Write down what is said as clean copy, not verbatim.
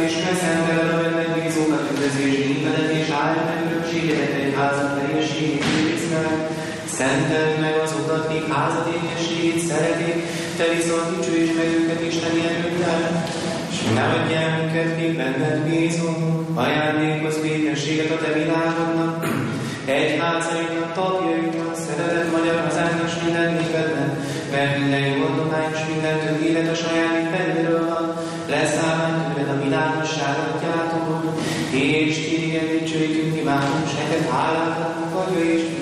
és megszenteled a benned bízókat, üdvözlés népedet, és áld meg örökségedet egy házat teljességét Izrael. Szenteld meg azokat, kik házad ékességét szeretik, te viszont dicsőítsd meg őket isteni erőddel, és ne adj el minket, kik benned bízunk, ajándékozz békességet a te világodnak, egyházainknak, tapjainknak, szeretet magyar hazánknak és minden népedben, mert minden jó adomány és minden tökéletes ajándék felülről van, leszállván tőled a világosságot gyártunk, és téged dicsőítünk, imádunk, s neked hálát adunk, Atya és